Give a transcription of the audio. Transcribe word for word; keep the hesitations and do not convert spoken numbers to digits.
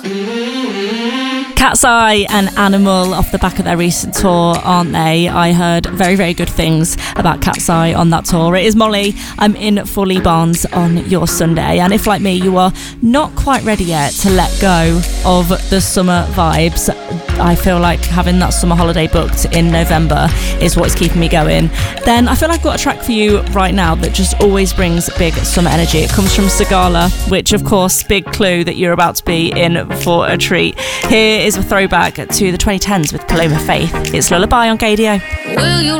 Cat's Eye and Animal off the back of their recent tour, aren't they? I heard very, very good things about Cat's Eye on that tour. It is Molly. I'm in for Lee Barnes on your Sunday. And if, like me, you are not quite ready yet to let go of the summer vibes, I feel like having that summer holiday booked in November is what's keeping me going, then I feel like I've got a track for you right now that just always brings big summer energy. It comes from Sigala, which, of course, big clue that you're about to be in for a treat. Here is a throwback to the twenty tens with Paloma Faith. It's Lullaby on Gaydio. Will you